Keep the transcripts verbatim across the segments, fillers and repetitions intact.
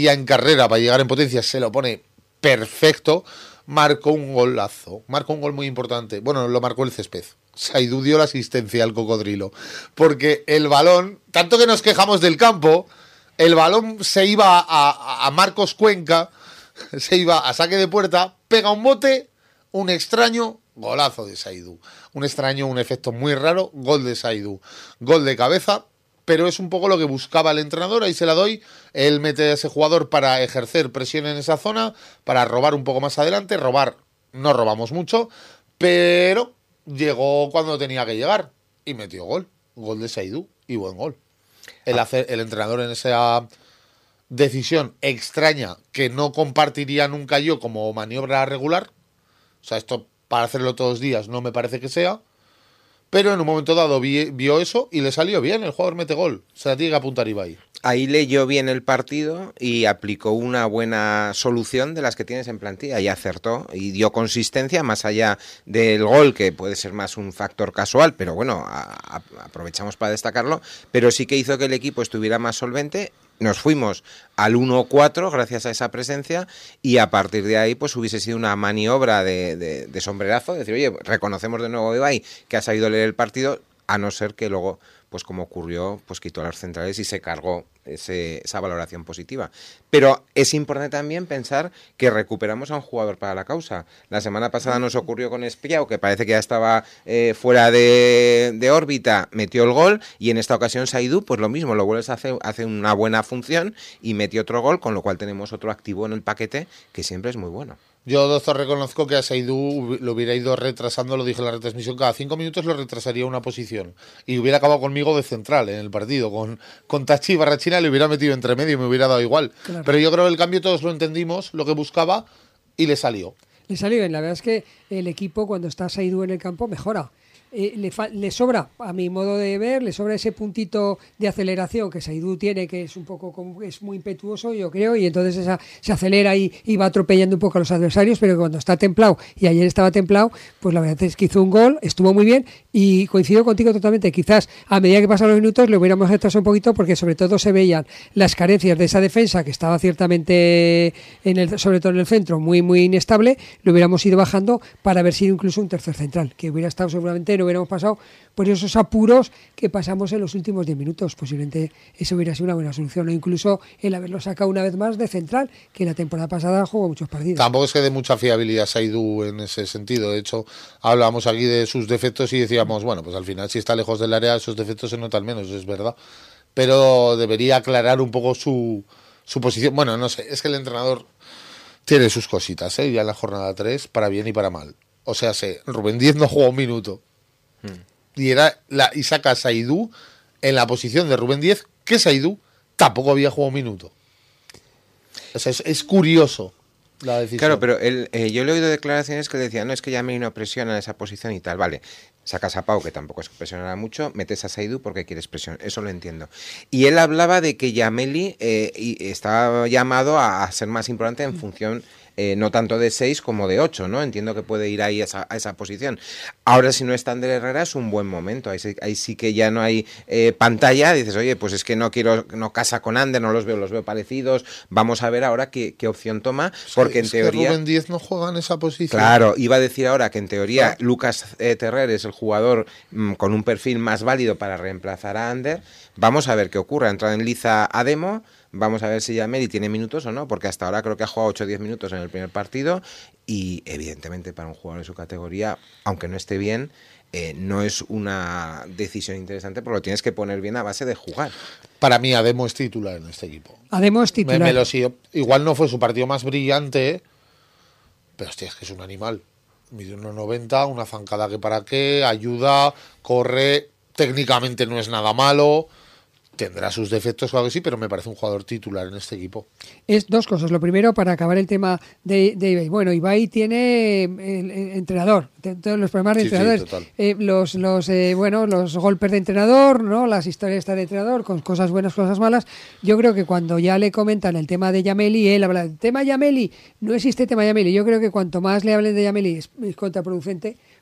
ya en carrera para llegar en potencia se lo pone perfecto, marcó un golazo, marcó un gol muy importante. Bueno, lo marcó el césped. Saidú dio la asistencia al cocodrilo, porque el balón, tanto que nos quejamos del campo, el balón se iba a, a Marcos Cuenca, se iba a saque de puerta, pega un bote, un extraño, golazo de Saidú. Un extraño, un efecto muy raro, gol de Saidú. Gol de cabeza, pero es un poco lo que buscaba el entrenador, ahí se la doy. Él mete a ese jugador para ejercer presión en esa zona, para robar un poco más adelante. Robar, no robamos mucho, pero llegó cuando tenía que llegar y metió gol. Gol de Saidú y buen gol. El, hacer, el entrenador en esa decisión extraña que no compartiría nunca yo como maniobra regular. O sea, esto para hacerlo todos los días no me parece que sea. Pero en un momento dado vi, vio eso y le salió bien. El jugador mete gol. Se la tiene que apuntar Ibai. Ahí leyó bien el partido y aplicó una buena solución de las que tienes en plantilla y acertó y dio consistencia más allá del gol, que puede ser más un factor casual, pero bueno, a, a, aprovechamos para destacarlo, pero sí que hizo que el equipo estuviera más solvente. Nos fuimos al uno cuatro gracias a esa presencia y a partir de ahí pues hubiese sido una maniobra de, de, de sombrerazo, decir, oye, reconocemos de nuevo a Ibai que ha sabido leer el partido, a no ser que luego, pues como ocurrió, pues quitó a los centrales y se cargó ese, esa valoración positiva. Pero es importante también pensar que recuperamos a un jugador para la causa. La semana pasada nos ocurrió con Espiau, que parece que ya estaba eh, fuera de, de órbita, metió el gol, y en esta ocasión Saidú, pues lo mismo, lo vuelves a hacer, hace una buena función y metió otro gol, con lo cual tenemos otro activo en el paquete que siempre es muy bueno. Yo, doctor, reconozco que a Saidú lo hubiera ido retrasando, lo dije en la retransmisión, cada cinco minutos lo retrasaría una posición. Y hubiera acabado conmigo de central en el partido. Con, con Tachi y Barrachina le hubiera metido entre medio y me hubiera dado igual. Claro. Pero yo creo que el cambio todos lo entendimos, lo que buscaba, y le salió. Le salió bien. La verdad es que el equipo, cuando está Saidú en el campo, mejora. Eh, le, fa- le sobra, a mi modo de ver, le sobra ese puntito de aceleración que Saidú tiene, que es un poco como, es muy impetuoso, yo creo, y entonces esa, se acelera y, y va atropellando un poco a los adversarios, pero cuando está templado, y ayer estaba templado, pues la verdad es que hizo un gol, estuvo muy bien, y coincido contigo totalmente. Quizás a medida que pasan los minutos le hubiéramos retrasado un poquito, porque sobre todo se veían las carencias de esa defensa, que estaba ciertamente, en el, sobre todo en el centro, muy muy inestable. Lo hubiéramos ido bajando para haber sido incluso un tercer central, que hubiera estado seguramente, no hubiéramos pasado por esos apuros que pasamos en los últimos diez minutos. Posiblemente eso hubiera sido una buena solución, o incluso el haberlo sacado una vez más de central, que la temporada pasada jugó muchos partidos. Tampoco es que dé mucha fiabilidad Saidú en ese sentido. De hecho, hablábamos aquí de sus defectos y decíamos, bueno, pues al final si está lejos del área esos defectos se notan menos, es verdad. Pero debería aclarar un poco su, su posición. Bueno, no sé, es que el entrenador tiene sus cositas, ¿eh? Ya en la jornada tres, para bien y para mal. O sea, sé, Rubén Díez no jugó un minuto. Y, era la, y saca a Saidú en la posición de Rubén Díez, que Saidú tampoco había jugado un minuto. O sea, es, es curioso la decisión. Claro, pero él, eh, yo le he oído declaraciones que decían, no, es que ya me no presiona en esa posición y tal. Vale, sacas a Pau, que tampoco es que presionará mucho, metes a Saidú porque quieres presión, eso lo entiendo. Y él hablaba de que Yameli eh, y estaba llamado a, a ser más importante en función... Eh, no tanto de seis como de ocho, ¿no? Entiendo que puede ir ahí a esa, a esa posición. Ahora, si no está Ander Herrera, es un buen momento. Ahí sí, ahí sí que ya no hay eh, pantalla. Dices, oye, pues es que no quiero, no casa con Ander, no los veo, los veo parecidos. Vamos a ver ahora qué, qué opción toma, porque es en teoría... que Rubén Díez no juega en esa posición. Claro, iba a decir ahora que en teoría claro. Lucas eh, Terrer es el jugador mmm, con un perfil más válido para reemplazar a Ander. Vamos a ver qué ocurre. Entra en liza a Demo. Vamos a ver si Yameli tiene minutos o no, porque hasta ahora creo que ha jugado ocho o diez minutos en el primer partido y evidentemente para un jugador de su categoría, aunque no esté bien, eh, no es una decisión interesante porque lo tienes que poner bien a base de jugar. Para mí Ademo es titular en este equipo. Ademo es titular. Me, me lo sigo. Igual no fue su partido más brillante, pero hostia, es que es un animal. Mide uno noventa, una zancada que para qué, ayuda, corre, técnicamente no es nada malo. Tendrá sus defectos, claro que sí, pero me parece un jugador titular en este equipo. Es dos cosas. Lo primero, para acabar el tema de, de Ibai. Bueno, Ibai tiene el, el entrenador, todos los problemas de sí, entrenadores, sí, eh, los los eh, bueno, los golpes de entrenador, ¿no? Las historias estas de entrenador, con cosas buenas, cosas malas. Yo creo que cuando ya le comentan el tema de Yameli, él habla del tema Yameli. No existe tema Yameli. Yo creo que cuanto más le hablen de Yameli es, es contraproducente,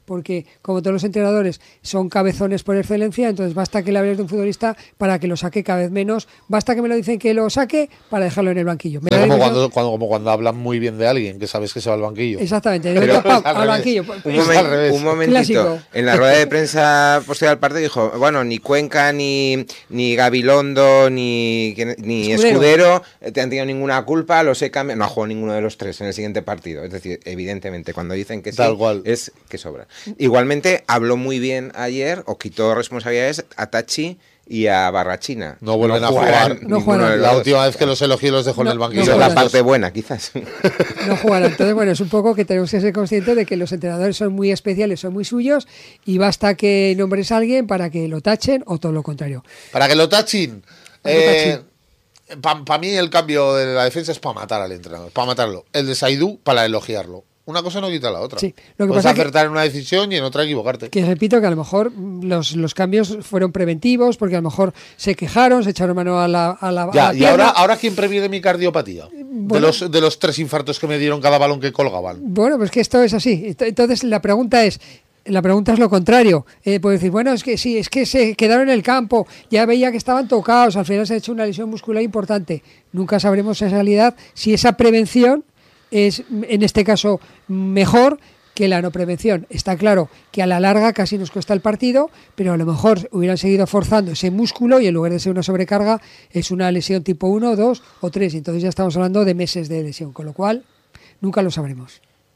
porque como todos los entrenadores son cabezones por excelencia, entonces basta que le hables de un futbolista para que lo saque cada vez menos, basta que me lo dicen que lo saque para dejarlo en el banquillo. Me como, impresión... cuando, cuando, como cuando hablan muy bien de alguien, que sabes que se va al banquillo. Exactamente, Pero, al, al banquillo. Un, momen, un momentito, Clásico. En la rueda de prensa posterior al partido dijo, bueno, ni Cuenca, ni, ni Gabilondo, ni, ni Escudero. Escudero te han tenido ninguna culpa, los he cambiado. No ha jugado ninguno de los tres en el siguiente partido. Es decir, evidentemente, cuando dicen que sí, Tal cual. es que sobra. Igualmente, habló muy bien ayer, o quitó responsabilidades a Tachi y a Barrachina. No vuelven no a jugar. No jugarán. La última vez que los elogié los dejó no, en el banquillo. Esa no es la jugarán. parte buena, quizás. No jugarán. Entonces, bueno, es un poco que tenemos que ser conscientes de que los entrenadores son muy especiales, son muy suyos, y basta que nombres a alguien para que lo tachen o todo lo contrario. Para que lo tachen. Para que Eh, tachen. Para pa mí el cambio de la defensa es para matar al entrenador, para matarlo. El de Saidú para elogiarlo. Una cosa no quita la otra. Sí, lo que Puedes pasa acertar en una decisión y en otra equivocarte. Que repito que a lo mejor los, los cambios fueron preventivos, porque a lo mejor se quejaron, se echaron mano a la, a la, Ya, a la y pierna. ahora, ahora ¿quién previene mi cardiopatía? De, Bueno. los, de los tres infartos que me dieron cada balón que colgaban. Bueno, pues que esto es así. Ent- Entonces la pregunta es, la pregunta es lo contrario. Eh, puedes decir, bueno, es que sí, es que se quedaron en el campo, ya veía que estaban tocados, al final se ha hecho una lesión muscular importante. Nunca sabremos en realidad si esa prevención es, en este caso, mejor que la no prevención. Está claro que a la larga casi nos cuesta el partido, pero a lo mejor hubieran seguido forzando ese músculo y en lugar de ser una sobrecarga es una lesión tipo uno, dos o tres. Entonces ya estamos hablando de meses de lesión, con lo cual nunca lo sabremos.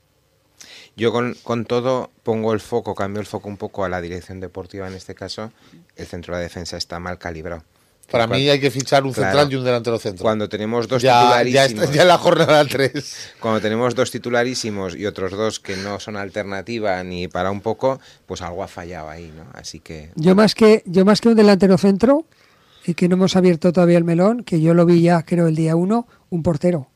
Yo con, con todo pongo el foco, cambio el foco un poco a la dirección deportiva en este caso. El centro de la defensa está mal calibrado. Para Cuando, mí hay que fichar un claro, central y un delantero centro. Cuando tenemos dos ya, ya, titularísimos, está, ya en la jornada tres. Cuando tenemos dos titularísimos y otros dos que no son alternativa ni para un poco, pues algo ha fallado ahí, ¿no? Así que Yo más que yo más que un delantero centro, y que no hemos abierto todavía el melón, que yo lo vi ya creo el día uno, un portero.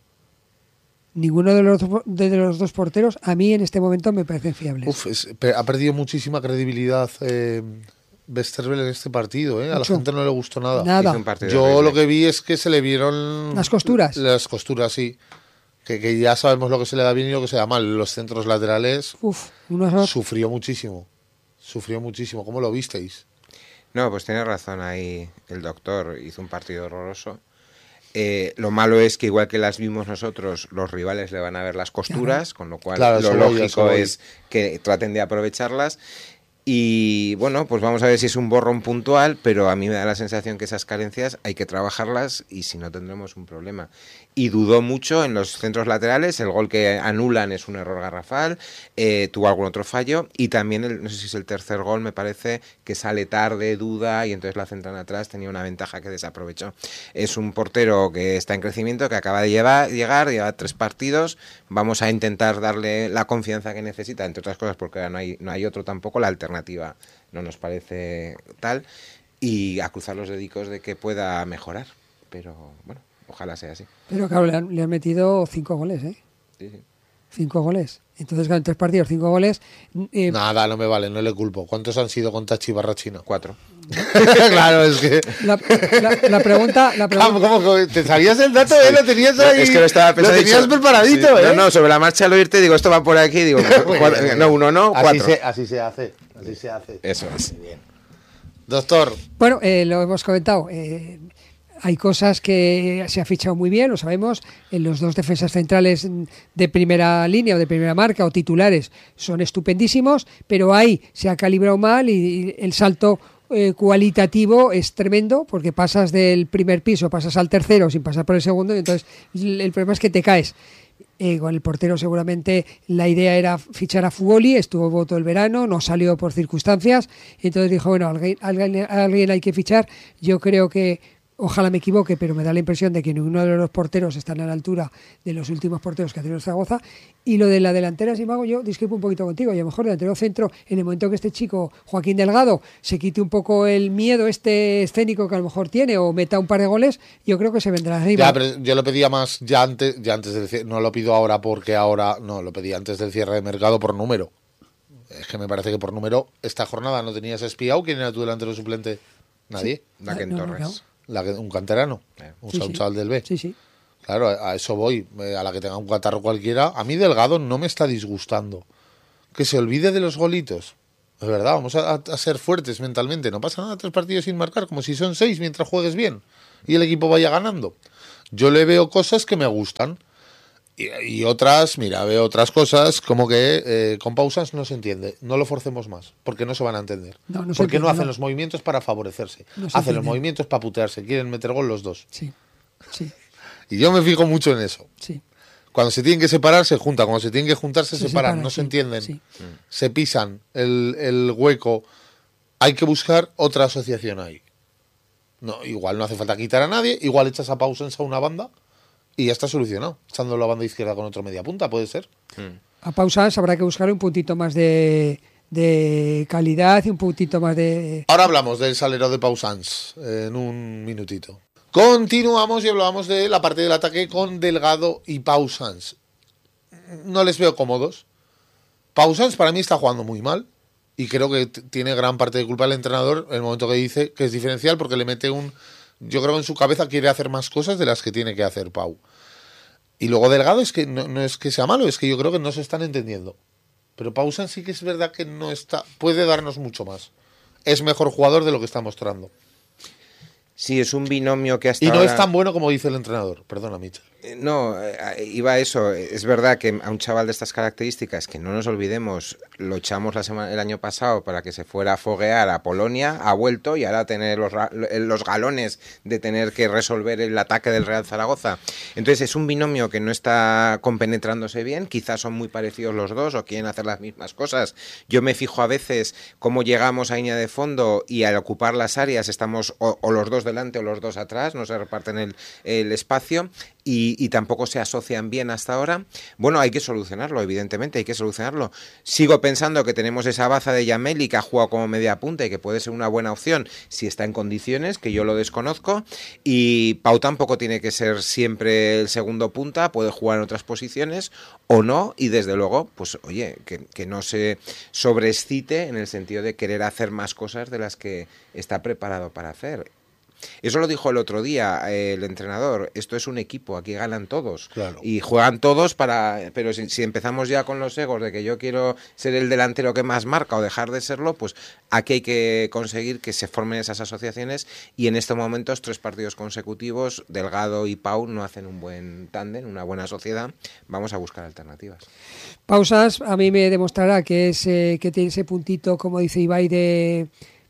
Ninguno de los, de los dos porteros a mí en este momento me parecen fiables. Uf, es, pe- ha perdido muchísima credibilidad eh, Westerveld en este partido. Eh. A la Mucho. gente no le gustó nada. Nada. hizo un partido Yo horrible. lo que vi es que se le vieron... Las costuras. Las costuras, sí. Que, que ya sabemos lo que se le da bien y lo que se da mal. Los centros laterales Uf, unos sufrió muchísimo. Sufrió muchísimo. ¿Cómo lo visteis? No, pues tiene razón ahí el doctor, hizo un partido horroroso. Eh, lo malo es que igual que las vimos nosotros, los rivales le van a ver las costuras, con lo cual Claro, lo eso voy, eso lógico voy. es que traten de aprovecharlas. Y bueno, pues vamos a ver si es un borrón puntual, pero a mí me da la sensación que esas carencias hay que trabajarlas y si no tendremos un problema. Y dudó mucho en los centros laterales, el gol que anulan es un error garrafal, eh, tuvo algún otro fallo y también, el, no sé si es el tercer gol, me parece que sale tarde, duda y entonces la centran atrás, tenía una ventaja que desaprovechó. Es un portero que está en crecimiento, que acaba de llevar, llegar, lleva tres partidos, vamos a intentar darle la confianza que necesita, entre otras cosas porque ahora no hay, no hay otro tampoco, la alternativa no nos parece tal, y a cruzar los dedicos de que pueda mejorar, pero bueno, ojalá sea así. Pero claro, le han, le han metido cinco goles, ¿eh? Sí, sí. Cinco goles. Entonces, claro, en tres partidos, cinco goles. Eh, Nada, no me vale, no le culpo. ¿Cuántos han sido con Tachi Barrachina? Cuatro. Claro, es que... la, la- la pregunta... La pregunta ¿Cómo, cómo, cómo? ¿Te sabías el dato? ¿Eh? Lo tenías ahí. Es que lo estaba pensando. Lo tenías dicho- preparadito, sí, ¿eh? No, no, sobre la marcha al oírte digo, esto va por aquí, digo, cuatro, no, uno no, así cuatro. se, así se hace. Así se hace. Eso es. Doctor, Bueno, eh, lo hemos comentado. eh, hay cosas que se ha fichado muy bien, lo sabemos. En los dos defensas centrales de primera línea o de primera marca o titulares son estupendísimos, pero ahí se ha calibrado mal y el salto eh, cualitativo es tremendo porque pasas del primer piso, pasas al tercero sin pasar por el segundo y entonces el problema es que te caes. Eh, con el portero seguramente la idea era fichar a Fugoli, estuvo todo el verano, no salió por circunstancias, entonces dijo, bueno, alguien, alguien, alguien hay que fichar. Yo creo que, ojalá me equivoque, pero me da la impresión de que ninguno de los porteros están a la altura de los últimos porteros que ha tenido Zaragoza. Y lo de la delantera, sin embargo, yo discrepo un poquito contigo, y a lo mejor delantero centro, en el momento que este chico, Joaquín Delgado, se quite un poco el miedo este escénico que a lo mejor tiene o meta un par de goles, yo creo que se vendrá arriba. ya, pero yo lo pedía más ya antes, ya antes del cierre. No lo pido ahora porque ahora, no, lo pedí antes del cierre de mercado por número. Es que me parece que por número, esta jornada no tenías espiado. ¿Quién era tu delantero suplente? Nadie. Daken No, no, Torres. claro. La que- un canterano. Eh. Un, Sí, sa- un sí. chaval del B. Sí, sí. Claro, a a eso voy. Eh, A la que tenga un catarro cualquiera. A mí Delgado no me está disgustando. que se olvide de los golitos. Es verdad, vamos a, a ser fuertes mentalmente. No pasa nada tres partidos sin marcar, como si son seis mientras juegues bien y el equipo vaya ganando. Yo le veo cosas que me gustan y, y otras, mira, veo otras cosas como que eh, con pausas no se entiende. No lo forcemos más, porque no se van a entender. No, no porque entiende, no hacen no. los movimientos para favorecerse. No hacen entiende. los movimientos para putearse. Quieren meter gol los dos. Sí, sí, Y yo me fijo mucho en eso. sí. Cuando se tienen que separar, se juntan. Cuando se tienen que juntar, se, Se separan. separan, No se sí, entienden. sí. Se pisan el, el hueco. Hay que buscar otra asociación ahí. No, igual no hace falta quitar a nadie. Igual echas a Pausens a una banda y ya está solucionado. Echando la banda izquierda con otro media punta, puede ser. A Pausans habrá que buscar un puntito más de, de calidad y un puntito más de... Ahora hablamos del salero de Pausans en un minutito. Continuamos y hablamos de la parte del ataque con Delgado y Pausans. No les veo cómodos. Pausans para mí está jugando muy mal y creo que t- tiene gran parte de culpa el entrenador en el momento que dice que es diferencial porque le mete un... Yo creo que en su cabeza quiere hacer más cosas de las que tiene que hacer Pau. Y luego Delgado es que no, no es que sea malo, es que yo creo que no se están entendiendo. Pero Pausans sí que es verdad que no está... Puede darnos mucho más. Es mejor jugador de lo que está mostrando. Sí, es un binomio que hasta Y no ahora... es tan bueno como dice el entrenador. Perdona, Michel. Eh, No, eh, iba a eso. Es verdad que a un chaval de estas características, que no nos olvidemos, lo echamos la semana, el año pasado para que se fuera a foguear a Polonia, ha vuelto y ahora tener los, ra- los galones de tener que resolver el ataque del Real Zaragoza. Entonces es un binomio que no está compenetrándose bien, quizás son muy parecidos los dos o quieren hacer las mismas cosas. Yo me fijo a veces cómo llegamos a línea de fondo y al ocupar las áreas estamos o, o los dos delante o los dos atrás, no se reparten el, el espacio. Y, y tampoco se asocian bien hasta ahora. Bueno, hay que solucionarlo, evidentemente, hay que solucionarlo. Sigo pensando que tenemos esa baza de Yameli que ha jugado como media punta y que puede ser una buena opción si está en condiciones, que yo lo desconozco. Y Pau tampoco tiene que ser siempre el segundo punta, puede jugar en otras posiciones o no. Y desde luego, pues oye, que, que no se sobreexcite en el sentido de querer hacer más cosas de las que está preparado para hacer. Eso lo dijo el otro día eh, el entrenador. Esto es un equipo, aquí ganan todos. Claro. Y juegan todos para... Pero si, si empezamos ya con los egos de que yo quiero ser el delantero que más marca o dejar de serlo, pues aquí hay que conseguir que se formen esas asociaciones y en estos momentos, tres partidos consecutivos, Delgado y Pau no hacen un buen tándem, una buena sociedad. Vamos a buscar alternativas. Pausas a mí me demostrará que, es, eh, que tiene ese puntito, como dice Ibai, de...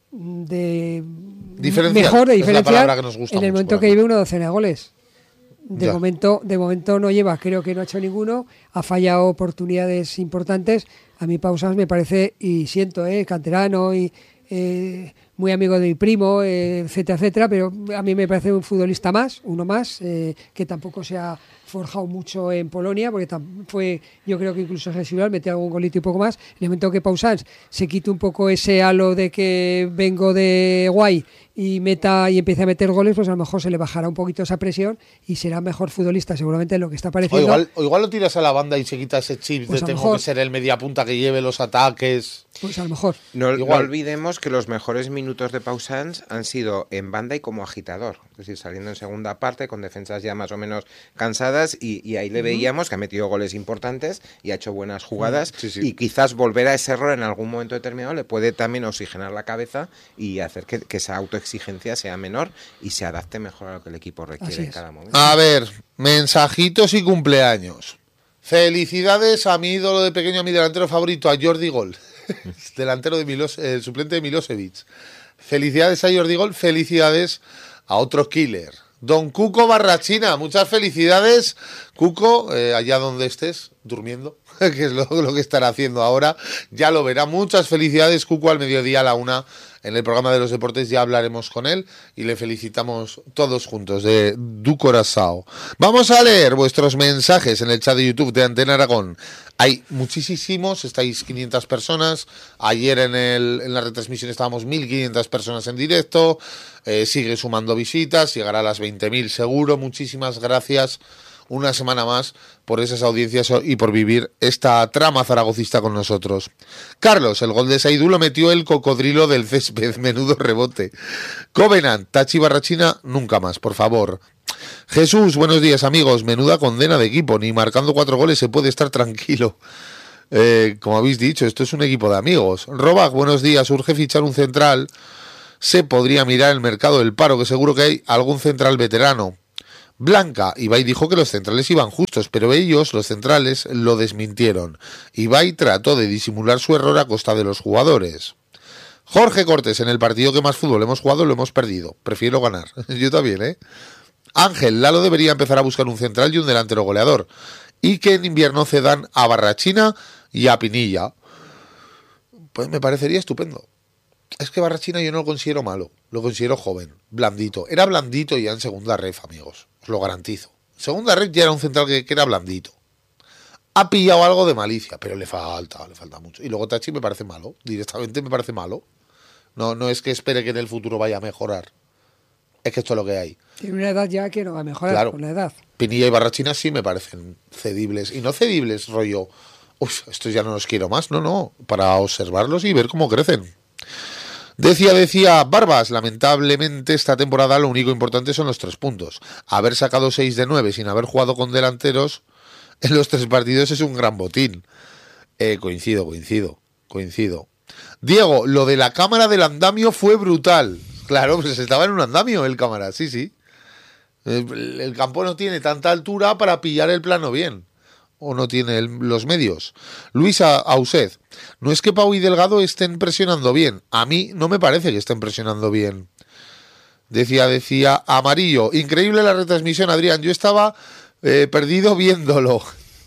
de Diferencial, mejor de es la diferencial palabra que nos gusta en el mucho, momento por que ejemplo. lleve una docena de goles. De Ya. momento, de momento no lleva, creo que no ha hecho ninguno, ha fallado oportunidades importantes. A mí Pausas me parece, y siento, eh, canterano y eh, muy amigo de mi primo, eh, etcétera, etcétera, pero a mí me parece un futbolista más, uno más, eh, que tampoco se ha forjado mucho en Polonia, porque tam- fue, yo creo que incluso residual, metió algún golito y poco más. En el momento que Pausans se quite un poco ese halo de que vengo de guay y meta y empiece a meter goles, pues a lo mejor se le bajará un poquito esa presión y será mejor futbolista seguramente en lo que está O pareciendo. igual, o igual lo tiras a la banda y se quita ese chip Pues de a lo tengo mejor. que ser el media punta que lleve los ataques. Pues a lo mejor. No, no Igual. olvidemos que los mejores minutos de Pausans han sido en banda y como agitador, es decir, saliendo en segunda parte con defensas ya más o menos cansadas y, y ahí le veíamos que ha metido goles importantes y ha hecho buenas jugadas Sí, sí. y quizás volver a ese error en algún momento determinado le puede también oxigenar la cabeza y hacer que, que esa autoexigencia sea menor y se adapte mejor a lo que el equipo requiere Así en es. cada momento. A ver, mensajitos y cumpleaños. Felicidades a mi ídolo de pequeño, a mi delantero favorito, a Jordi Gol, delantero de Milos, el suplente de Milosevic. Felicidades a Jordi Gol, felicidades a otro killer, Don Cuco Barrachina. Muchas felicidades, Cuco, eh, allá donde estés, durmiendo, que es lo, lo que estará haciendo ahora. Ya lo verá. Muchas felicidades, Cuco, al mediodía a la una. En el programa de los deportes ya hablaremos con él y le felicitamos todos juntos de Du Corazao. Vamos a leer vuestros mensajes en el chat de YouTube de Antena Aragón. Hay muchísimos, estáis quinientas personas. Ayer en, el, en la retransmisión estábamos mil quinientas personas en directo. Eh, sigue sumando visitas, llegará a las veinte mil seguro. Muchísimas gracias una semana más por esas audiencias y por vivir esta trama zaragocista con nosotros. Carlos, el gol de Saidú lo metió el cocodrilo del césped, menudo rebote. Covenant, Tachi Barrachina, nunca más, por favor. Jesús, buenos días amigos, menuda condena de equipo, ni marcando cuatro goles se puede estar tranquilo. Eh, como habéis dicho, esto es un equipo de amigos. Robac, buenos días. Urge fichar un central. Se podría mirar el mercado del paro, que seguro que hay algún central veterano. Blanca, Ibai dijo que los centrales iban justos, pero ellos, los centrales, lo desmintieron. Ibai trató de disimular su error a costa de los jugadores. Jorge Cortés, en el partido que más fútbol hemos jugado lo hemos perdido. Prefiero ganar. Yo también, ¿eh? Ángel, Lalo debería empezar a buscar un central y un delantero goleador. Y que en invierno cedan a Barrachina y a Pinilla. Pues me parecería estupendo. Es que Barrachina yo no lo considero malo. Lo considero joven, blandito. Era blandito ya en segunda ref, amigos. Os lo garantizo. Segunda ref ya era un central que, que era blandito. Ha pillado algo de malicia, pero le falta, le falta mucho. Y luego Tachi me parece malo. Directamente me parece malo. No, no es que espere que en el futuro vaya a mejorar. Es que esto es lo que hay. Tiene una edad ya que no va a mejorar, claro, con la edad. Pinilla y Barrachina sí me parecen cedibles. Y no cedibles, rollo, uff, estos ya no los quiero más. No, no, para observarlos y ver cómo crecen. Decía, decía, Barbas, lamentablemente esta temporada lo único importante son los tres puntos. Haber sacado seis de nueve sin haber jugado con delanteros en los tres partidos es un gran botín. Eh, coincido, coincido, coincido. Diego, lo de la cámara del andamio fue brutal. Claro, pues estaba en un andamio el cámara, sí, sí. El, el campo no tiene tanta altura para pillar el plano bien. O no tiene el, los medios. Luisa Auset, no es que Pau y Delgado estén presionando bien. A mí no me parece que estén presionando bien. Decía, decía, Amarillo, increíble la retransmisión, Adrián. Yo estaba eh, perdido viéndolo.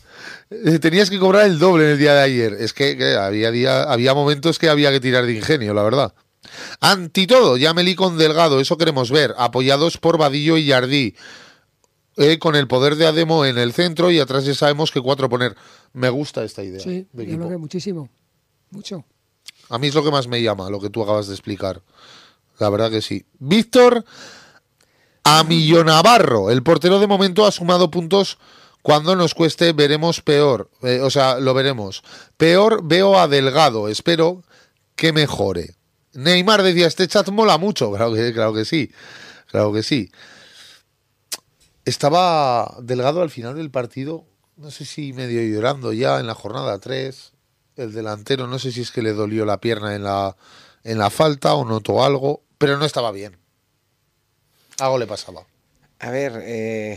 Tenías que cobrar el doble en el día de ayer. Es que, que había, día, había momentos que había que tirar de ingenio, la verdad. Ante todo, Yameli con Delgado, eso queremos ver, apoyados por Vadillo y Jardí, eh, con el poder de Ademo en el centro y atrás ya sabemos que cuatro poner. Me gusta esta idea. Sí, de yo lo veo muchísimo, mucho. A mí es lo que más me llama, lo que tú acabas de explicar. La verdad que sí. Víctor Amillo Navarro, el portero de momento ha sumado puntos. Cuando nos cueste veremos peor, eh, o sea, lo veremos. Peor veo a Delgado, espero que mejore. Neymar decía, este chat mola mucho, claro que, claro que sí, claro que sí. Estaba Delgado al final del partido, no sé si medio llorando ya en la jornada tres, el delantero, no sé si es que le dolió la pierna en la, en la falta o notó algo, pero no estaba bien. Algo le pasaba. A ver, eh...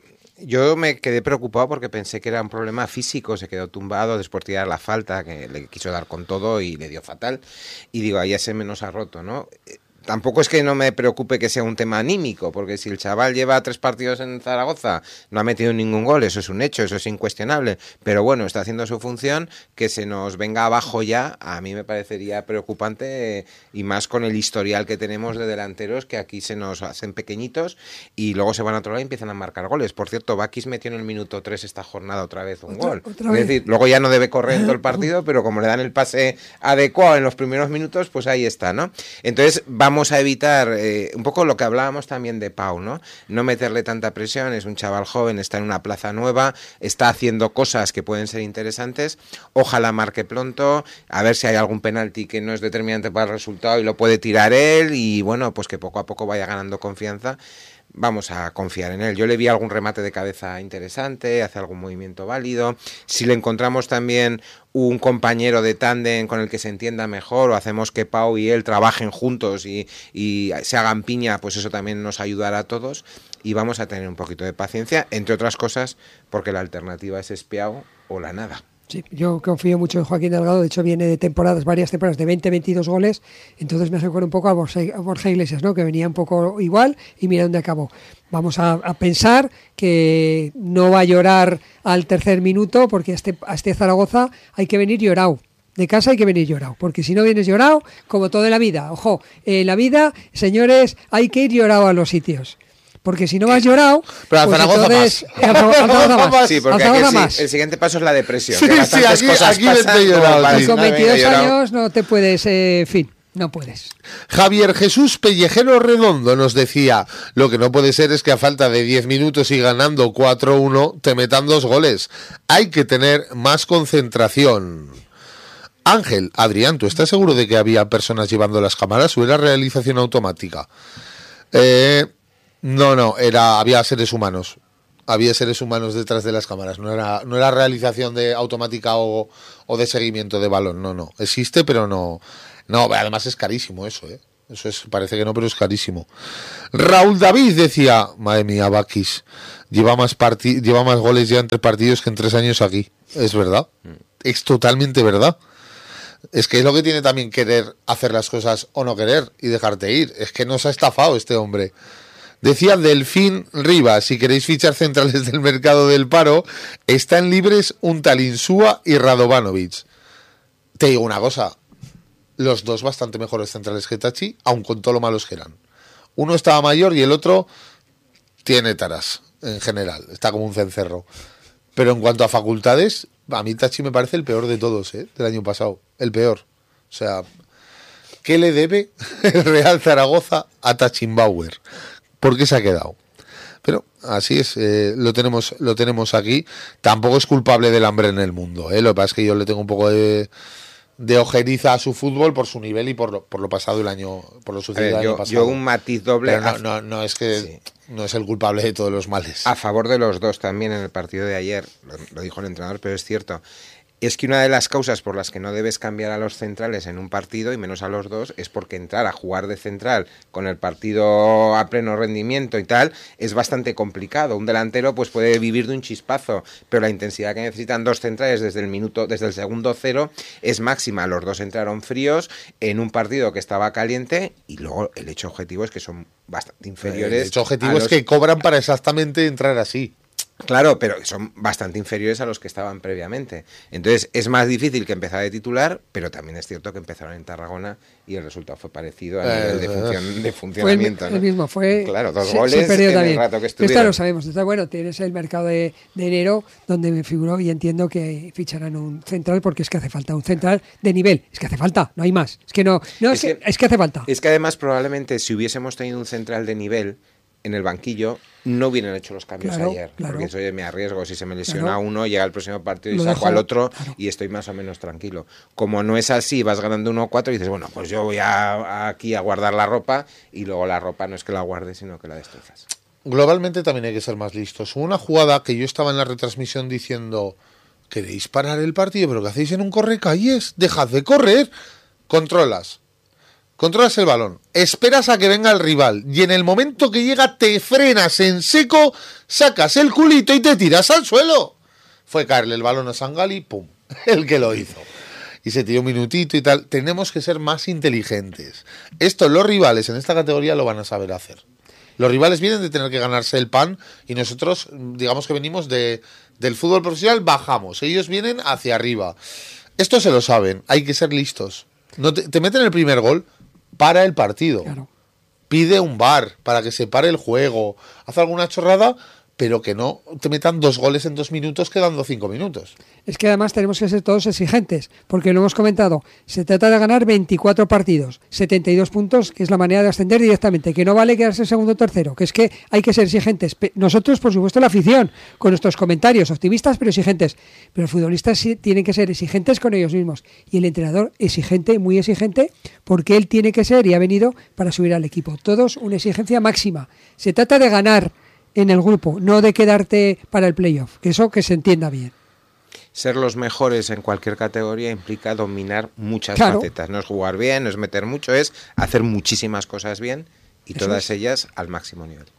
yo me quedé preocupado porque pensé que era un problema físico, se quedó tumbado después de tirar la falta, que le quiso dar con todo y le dio fatal, y digo, ahí ese menos ha roto, ¿no? Tampoco es que no me preocupe que sea un tema anímico, porque si el chaval lleva tres partidos en Zaragoza, no ha metido ningún gol, eso es un hecho, eso es incuestionable, pero bueno, está haciendo su función, que se nos venga abajo ya, a mí me parecería preocupante, y más con el historial que tenemos de delanteros, que aquí se nos hacen pequeñitos, y luego se van a otro lado y empiezan a marcar goles. Por cierto, Bakis metió en el minuto tres esta jornada otra vez un otra, gol. Otra vez. Es decir, luego ya no debe correr todo el partido, pero como le dan el pase adecuado en los primeros minutos, pues ahí está, ¿no? Entonces, vamos Vamos a evitar eh, un poco lo que hablábamos también de Pau, ¿no? No meterle tanta presión, es un chaval joven, está en una plaza nueva, está haciendo cosas que pueden ser interesantes, ojalá marque pronto, a ver si hay algún penalti que no es determinante para el resultado y lo puede tirar él y bueno, pues que poco a poco vaya ganando confianza. Vamos a confiar en él. Yo le vi algún remate de cabeza interesante, hace algún movimiento válido. Si le encontramos también un compañero de tándem con el que se entienda mejor o hacemos que Pau y él trabajen juntos y, y se hagan piña, pues eso también nos ayudará a todos y vamos a tener un poquito de paciencia, entre otras cosas porque la alternativa es Espiao o la nada. Sí, yo confío mucho en Joaquín Delgado, de hecho viene de temporadas, varias temporadas de veinte, veintidós goles, entonces me recuerda un poco a Borja, a Borja Iglesias, ¿no? Que venía un poco igual y mira dónde acabó. Vamos a, a pensar que no va a llorar al tercer minuto porque a este, a este Zaragoza hay que venir llorado. De casa hay que venir llorado, porque si no vienes llorado, como todo en la vida, ojo, en la vida, señores, hay que ir llorado a los sitios. Porque si no vas llorado, pero al pues Zaragoza entonces, más. Al Zaragoza más. Sí, porque Al aquí el, más. el siguiente paso es la depresión. Sí, que sí, aquí, cosas aquí vente llorado. para Y con veintidós llorado. años no te puedes, eh, en fin, no puedes. Javier Jesús Pellejero Redondo nos decía, lo que no puede ser es que a falta de diez minutos y ganando cuatro uno te metan dos goles. Hay que tener más concentración. Ángel, Adrián, ¿tú estás seguro de que había personas llevando las cámaras o era realización automática? Eh... No, no, era había seres humanos. había seres humanos detrás de las cámaras, no era, no era realización de automática o, o de seguimiento de balón, no, no, existe, pero no, no, además es carísimo eso, ¿eh? Eso es, parece que no, pero es carísimo. Raúl David decía, madre mía, Bakis, lleva más parti- lleva más goles ya en tres partidos que en tres años aquí. Es verdad, es totalmente verdad. Es que es lo que tiene también querer hacer las cosas o no querer y dejarte ir. Es que nos ha estafado este hombre. Decía Delfín Rivas, si queréis fichar centrales del mercado del paro, están libres un tal Insúa y Radovanovic. Te digo una cosa, los dos bastante mejores centrales que Tachi, aun con todo lo malos que eran. Uno estaba mayor y el otro tiene taras, en general, está como un cencerro. Pero en cuanto a facultades, a mí Tachi me parece el peor de todos, ¿eh? Del año pasado, el peor. O sea, ¿qué le debe el Real Zaragoza a Tachimbauer? ¿Por qué se ha quedado? Pero así es, eh, lo tenemos lo tenemos aquí. Tampoco es culpable del hambre en el mundo, ¿eh? Lo que pasa es que yo le tengo un poco de, de ojeriza a su fútbol por su nivel y por lo, por lo pasado el año, por lo sucedido ver, el yo, año pasado. Yo un matiz doble. Pero no, a, no, no es que sí. No es el culpable de todos los males. A favor de los dos también en el partido de ayer, lo, lo dijo el entrenador, pero es cierto. Es que una de las causas por las que no debes cambiar a los centrales en un partido, y menos a los dos, es porque entrar a jugar de central con el partido a pleno rendimiento y tal, es bastante complicado. Un delantero pues puede vivir de un chispazo, pero la intensidad que necesitan dos centrales desde el minuto, desde el segundo cero es máxima. Los dos entraron fríos en un partido que estaba caliente y luego el hecho objetivo es que son bastante inferiores. El hecho objetivo a es los... que cobran para exactamente entrar así. Claro, pero son bastante inferiores a los que estaban previamente. Entonces es más difícil que empezar de titular, pero también es cierto que empezaron en Tarragona y el resultado fue parecido a nivel de, función, de funcionamiento. Fue el, ¿no? el mismo, fue... Claro, dos se, goles se perdió en también. el rato que estuvieron. Esto lo sabemos. Entonces, bueno, tienes el mercado de, de enero donde me figuró y entiendo que ficharán un central porque es que hace falta un central de nivel. Es que hace falta, no hay más. Es que no, no es, es, que, es que hace falta. Es que además probablemente si hubiésemos tenido un central de nivel en el banquillo no hubieran hecho los cambios claro, ayer, claro. porque eso, oye, me arriesgo, si se me lesiona claro. uno, llega el próximo partido y Lo saco dejo, al otro claro. y estoy más o menos tranquilo. Como no es así, vas ganando uno a cuatro y dices, bueno, pues yo voy a, a aquí a guardar la ropa y luego la ropa no es que la guardes, sino que la destrozas. Globalmente también hay que ser más listos. Hubo una jugada que yo estaba en la retransmisión diciendo, ¿queréis parar el partido? ¿Pero qué hacéis en un correcalles? Dejad de correr. Controlas. Controlas el balón, esperas a que venga el rival y en el momento que llega te frenas en seco, sacas el culito y te tiras al suelo. Fue caerle el balón a Sangali, pum, el que lo hizo. Y se tiró un minutito y tal. Tenemos que ser más inteligentes. Esto los rivales en esta categoría lo van a saber hacer. Los rivales vienen de tener que ganarse el pan y nosotros, digamos que venimos de, del fútbol profesional, bajamos. Ellos vienen hacia arriba. Esto se lo saben, hay que ser listos. No te, te meten el primer gol, para el partido. Claro. Pide un V A R para que se pare el juego. Haz alguna chorrada, pero que no te metan dos goles en dos minutos quedando cinco minutos. Es que además tenemos que ser todos exigentes, porque lo hemos comentado, se trata de ganar veinticuatro partidos, setenta y dos puntos, que es la manera de ascender directamente, que no vale quedarse segundo o tercero, que es que hay que ser exigentes. Nosotros, por supuesto, la afición, con nuestros comentarios, optimistas pero exigentes, pero los futbolistas sí tienen que ser exigentes con ellos mismos, y el entrenador exigente, muy exigente, porque él tiene que ser y ha venido para subir al equipo. Todos una exigencia máxima. Se trata de ganar en el grupo, no de quedarte para el playoff, que eso que se entienda bien. Ser los mejores en cualquier categoría implica dominar muchas claro. facetas. No es jugar bien, no es meter mucho, es hacer muchísimas cosas bien y eso todas es. ellas al máximo nivel.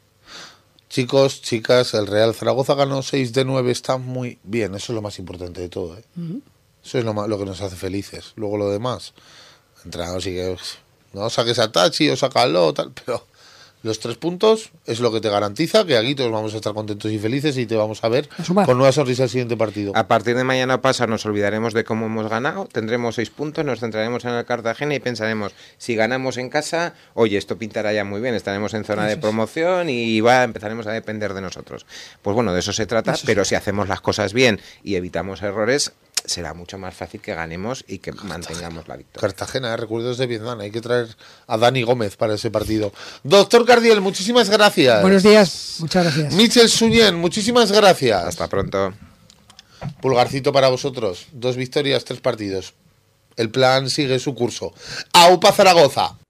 Chicos, chicas, el Real Zaragoza ganó seis de nueve, está muy bien. Eso es lo más importante de todo, ¿eh? Uh-huh. Eso es lo, más, lo que nos hace felices. Luego lo demás, entrenador sí que no saques a Tachi o sácalo, tal, pero los tres puntos es lo que te garantiza que aquí todos vamos a estar contentos y felices y te vamos a ver a con nueva sonrisa el siguiente partido. A partir de mañana pasa nos olvidaremos de cómo hemos ganado, tendremos seis puntos, nos centraremos en el Cartagena y pensaremos, si ganamos en casa, oye, esto pintará ya muy bien, estaremos en zona eso de promoción y va, empezaremos a depender de nosotros. Pues bueno, de eso se trata, eso pero sí. Si hacemos las cosas bien y evitamos errores, será mucho más fácil que ganemos y que Cartagena. Mantengamos la victoria. Cartagena, ¿eh? Recuerdos de Vietnam, hay que traer a Dani Gómez para ese partido. Doctor Cardiel, muchísimas gracias. Buenos días, muchas gracias. Michel Suñén, muchísimas gracias. Hasta pronto. Pulgarcito para vosotros, dos victorias, tres partidos. El plan sigue su curso. ¡Aupa Zaragoza!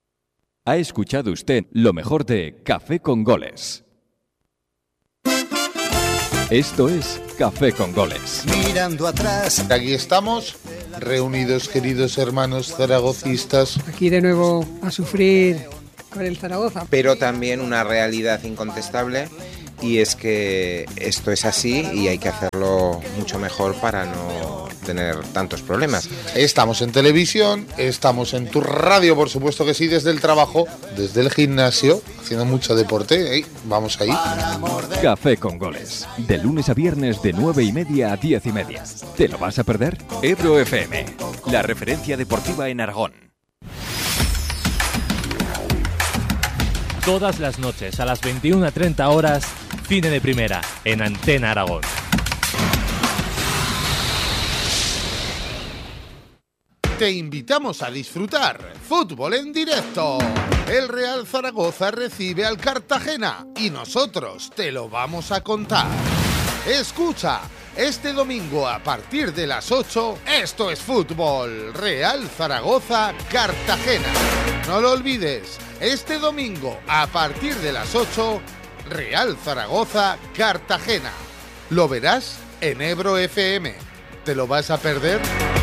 Ha escuchado usted lo mejor de Café con Goles. Esto es Café con Goles. Mirando atrás. Aquí estamos, reunidos, queridos hermanos zaragocistas. Aquí de nuevo a sufrir con el Zaragoza. Pero también una realidad incontestable, y es que esto es así y hay que hacerlo mucho mejor para no tener tantos problemas. Estamos en televisión, estamos en tu radio, por supuesto que sí, desde el trabajo, desde el gimnasio, haciendo mucho deporte. ¿eh? Vamos ahí. Café con Goles. De lunes a viernes de nueve y media a diez y media. ¿Te lo vas a perder? Ebro F M, la referencia deportiva en Aragón. Todas las noches a las veintiuna treinta horas, Cine de Primera, en Antena Aragón. Te invitamos a disfrutar fútbol en directo. El Real Zaragoza recibe al Cartagena y nosotros te lo vamos a contar. Escucha, este domingo a partir de las ocho, esto es fútbol. Real Zaragoza, Cartagena. No lo olvides, este domingo a partir de las ocho, Real Zaragoza, Cartagena. Lo verás en Ebro F M. ¿Te lo vas a perder?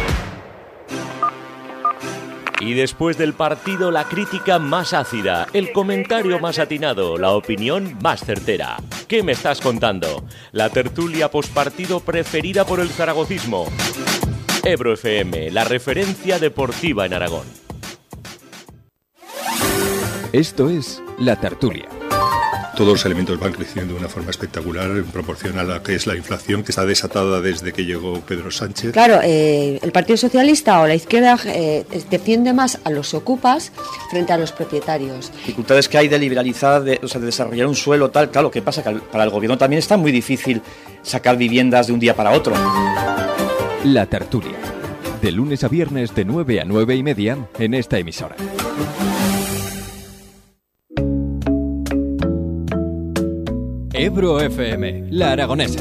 Y después del partido, la crítica más ácida, el comentario más atinado, la opinión más certera. ¿Qué me estás contando? La tertulia postpartido preferida por el zaragocismo. Ebro F M, la referencia deportiva en Aragón. Esto es La Tertulia. Todos los elementos van creciendo de una forma espectacular en proporción a la que es la inflación, que está desatada desde que llegó Pedro Sánchez. Claro, eh, el Partido Socialista o la izquierda eh, defiende más a los ocupas frente a los propietarios. Dificultades que hay de liberalizar, de, o sea, de desarrollar un suelo, tal. Claro, ¿qué pasa? Que para el gobierno también está muy difícil sacar viviendas de un día para otro. La Tertulia. De lunes a viernes de nueve a nueve y media en esta emisora. Ebro F M, la aragonesa.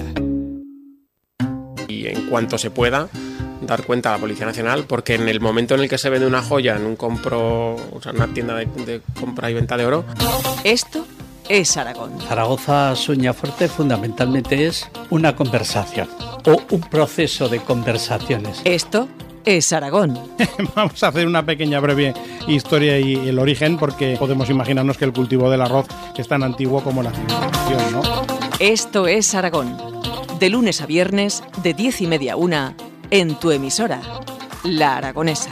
Y en cuanto se pueda, dar cuenta a la Policía Nacional, porque en el momento en el que se vende una joya en un compro, o sea, una tienda de, de compra y venta de oro. Esto es Aragón. Zaragoza Sueñafuerte fundamentalmente es una conversación o un proceso de conversaciones. Esto es Aragón. Vamos a hacer una pequeña breve historia y el origen, porque podemos imaginarnos que el cultivo del arroz es tan antiguo como la civilización, ¿no? Esto es Aragón. De lunes a viernes, de diez y media a una, en tu emisora, La Aragonesa.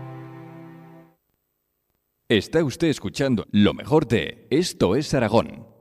Está usted escuchando lo mejor de Esto es Aragón.